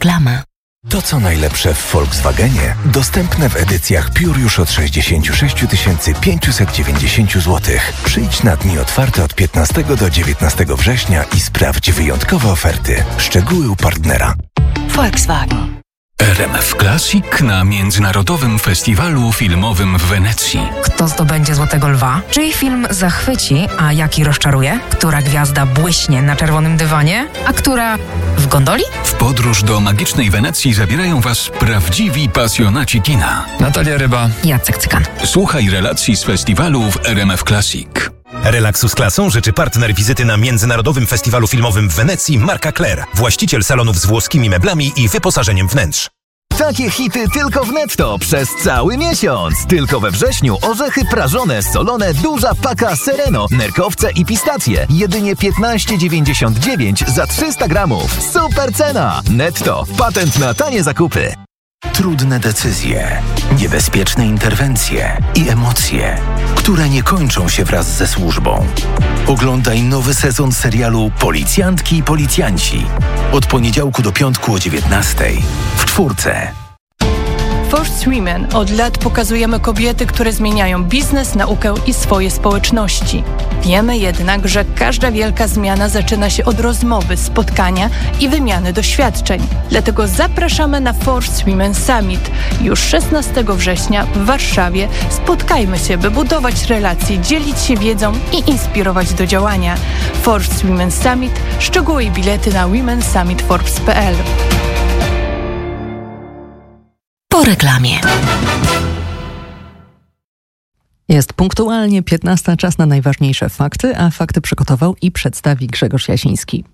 Reklama. To, co najlepsze w Volkswagenie, dostępne w edycjach Pure już od 66 590 zł. Przyjdź na dni otwarte od 15 do 19 września i sprawdź wyjątkowe oferty. Szczegóły u partnera. Volkswagen. RMF Classic na Międzynarodowym Festiwalu Filmowym w Wenecji. Kto zdobędzie Złotego Lwa? Czyj film zachwyci, a jaki rozczaruje? Która gwiazda błyśnie na czerwonym dywanie, a która w gondoli? W podróż do magicznej Wenecji zabierają Was prawdziwi pasjonaci kina. Natalia Ryba, Jacek Cykan. Słuchaj relacji z festiwalu w RMF Classic. Relaksu z klasą życzy partner wizyty na Międzynarodowym Festiwalu Filmowym w Wenecji Marca Claire, właściciel salonów z włoskimi meblami i wyposażeniem wnętrz. Takie hity tylko w Netto przez cały miesiąc. Tylko we wrześniu orzechy prażone, solone, duża paka Sereno, nerkowce i pistacje. Jedynie 15,99 za 300 gramów. Super cena! Netto. Patent na tanie zakupy. Trudne decyzje, niebezpieczne interwencje i emocje, które nie kończą się wraz ze służbą. Oglądaj nowy sezon serialu Policjantki i Policjanci. Od poniedziałku do piątku o 19:00 w 4. First Women od lat pokazujemy kobiety, które zmieniają biznes, naukę i swoje społeczności. Wiemy jednak, że każda wielka zmiana zaczyna się od rozmowy, spotkania i wymiany doświadczeń. Dlatego zapraszamy na First Women Summit. Już 16 września w Warszawie spotkajmy się, by budować relacje, dzielić się wiedzą i inspirować do działania. First Women Summit. Szczegóły i bilety na womensummitforbes.pl. Po reklamie. Jest punktualnie 15, czas na najważniejsze fakty, a fakty przygotował i przedstawi Grzegorz Jasiński.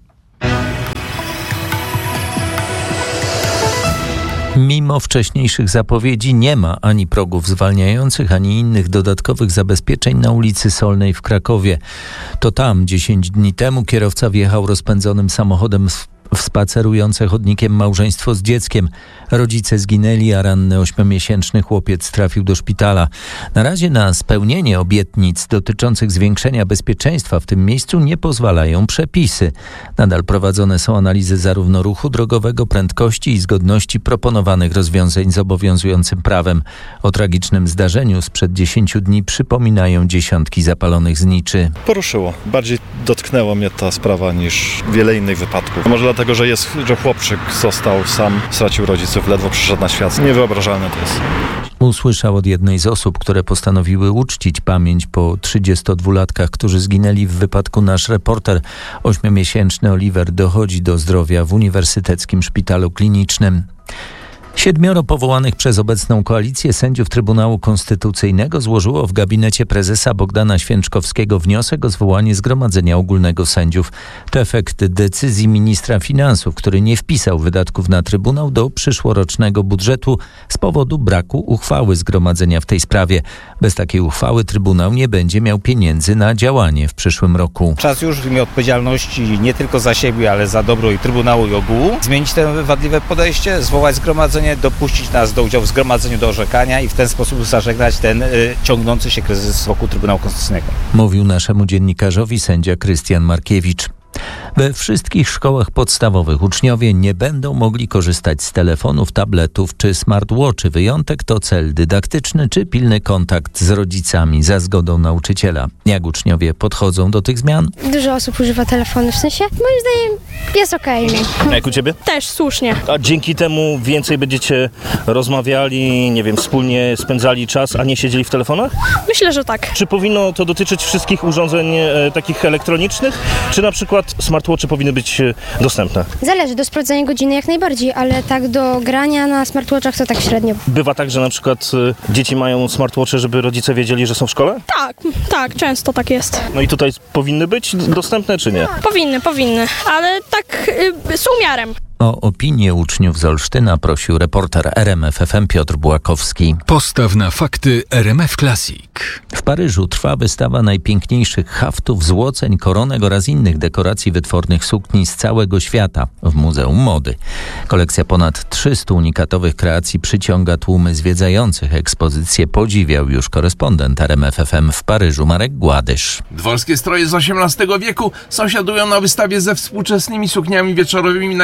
Mimo wcześniejszych zapowiedzi nie ma ani progów zwalniających, ani innych dodatkowych zabezpieczeń na ulicy Solnej w Krakowie. To tam 10 dni temu kierowca wjechał rozpędzonym samochodem w spacerujące chodnikiem małżeństwo z dzieckiem. Rodzice zginęli, a ranny 8-miesięczny chłopiec trafił do szpitala. Na razie na spełnienie obietnic dotyczących zwiększenia bezpieczeństwa w tym miejscu nie pozwalają przepisy. Nadal prowadzone są analizy zarówno ruchu drogowego, prędkości i zgodności proponowanych rozwiązań z obowiązującym prawem. O tragicznym zdarzeniu sprzed 10 dni przypominają dziesiątki zapalonych zniczy. Poruszyło. Bardziej dotknęła mnie ta sprawa niż wiele innych wypadków. Może dlatego, że chłopczyk został sam, stracił rodziców, ledwo przyszedł na świat. Niewyobrażalne to jest. Usłyszał od jednej z osób, które postanowiły uczcić pamięć po 32-latkach, którzy zginęli w wypadku, nasz reporter. 8-miesięczny Oliver dochodzi do zdrowia w Uniwersyteckim Szpitalu Klinicznym. 7 powołanych przez obecną koalicję sędziów Trybunału Konstytucyjnego złożyło w gabinecie prezesa Bogdana Święczkowskiego wniosek o zwołanie Zgromadzenia Ogólnego Sędziów. To efekt decyzji ministra finansów, który nie wpisał wydatków na Trybunał do przyszłorocznego budżetu z powodu braku uchwały Zgromadzenia w tej sprawie. Bez takiej uchwały Trybunał nie będzie miał pieniędzy na działanie w przyszłym roku. Czas już w imię odpowiedzialności nie tylko za siebie, ale za dobro i Trybunału i ogółu zmienić to wadliwe podejście, zwołać zgromadzenie, dopuścić nas do udziału w zgromadzeniu, do orzekania i w ten sposób zażegnać ten ciągnący się kryzys wokół Trybunału Konstytucyjnego. Mówił naszemu dziennikarzowi sędzia Krystian Markiewicz. We wszystkich szkołach podstawowych uczniowie nie będą mogli korzystać z telefonów, tabletów czy smartwatchy. Wyjątek to cel dydaktyczny czy pilny kontakt z rodzicami za zgodą nauczyciela. Jak uczniowie podchodzą do tych zmian? Dużo osób używa telefonu, w sensie moim zdaniem jest okej. A jak u ciebie? Też słusznie. A dzięki temu więcej będziecie rozmawiali, nie wiem, wspólnie spędzali czas, a nie siedzieli w telefonach? Myślę, że tak. Czy powinno to dotyczyć wszystkich urządzeń takich elektronicznych, czy na przykład smartwatchy powinny być dostępne? Zależy, do sprawdzania godziny jak najbardziej, ale tak do grania na smartwatchach to tak średnio. Bywa tak, że na przykład dzieci mają smartwatche, żeby rodzice wiedzieli, że są w szkole? Tak, często tak jest. No i tutaj powinny być dostępne, czy nie? Powinny, ale tak z umiarem. O opinię uczniów z Olsztyna prosił reporter RMF FM Piotr Błakowski. Postaw na fakty RMF Classic. W Paryżu trwa wystawa najpiękniejszych haftów, złoceń, koronek oraz innych dekoracji wytwornych sukni z całego świata w Muzeum Mody. Kolekcja ponad 300 unikatowych kreacji przyciąga tłumy zwiedzających. Ekspozycję podziwiał już korespondent RMF FM w Paryżu Marek Gładysz. Dworskie stroje z XVIII wieku sąsiadują na wystawie ze współczesnymi sukniami wieczorowymi najsławniejszych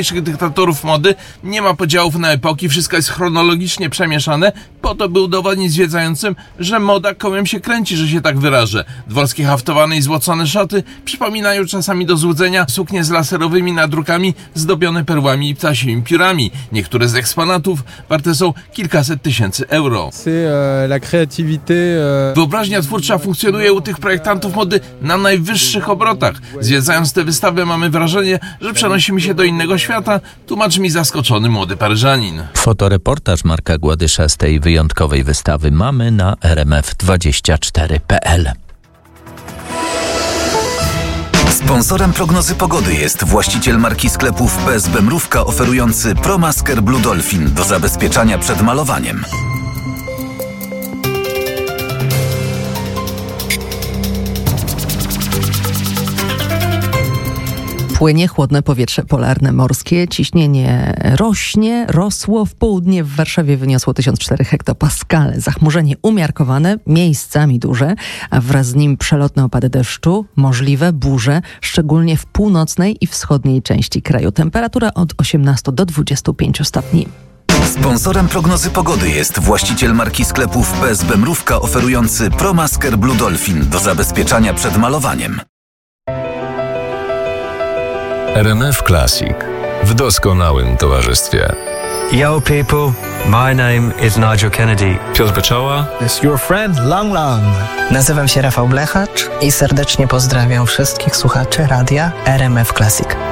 najważniejszych dyktatorów mody. Nie ma podziałów na epoki, wszystko jest chronologicznie przemieszane, po to by udowodnić zwiedzającym, że moda kołem się kręci, że się tak wyrażę. Dworskie haftowane i złocone szaty przypominają czasami do złudzenia suknie z laserowymi nadrukami zdobione perłami i ptasimi piórami. Niektóre z eksponatów warte są kilkaset tysięcy euro. Wyobraźnia twórcza funkcjonuje u tych projektantów mody na najwyższych obrotach. Zwiedzając tę wystawę mamy wrażenie, że przenosimy się do innego świata, tłumaczy mi zaskoczony młody Paryżanin. Fotoreportaż Marka Gładysza z tej wyjątkowej wystawy mamy na rmf24.pl. Sponsorem prognozy pogody jest właściciel marki sklepów PSB Mrówka oferujący ProMasker Blue Dolphin do zabezpieczania przed malowaniem. Płynie chłodne powietrze polarne morskie, ciśnienie rosło w południe, w Warszawie wyniosło 1004 hektopaskale. Zachmurzenie umiarkowane, miejscami duże, a wraz z nim przelotne opady deszczu, możliwe burze, szczególnie w północnej i wschodniej części kraju. Temperatura od 18 do 25 stopni. Sponsorem prognozy pogody jest właściciel marki sklepów PSB Mrówka oferujący ProMasker Blue Dolphin do zabezpieczania przed malowaniem. RMF Classic w doskonałym towarzystwie. Yo people, my name is Nigel Kennedy. Piotr Beczoła. It's your friend Lang Lang. Nazywam się Rafał Blechacz i serdecznie pozdrawiam wszystkich słuchaczy radia RMF Classic.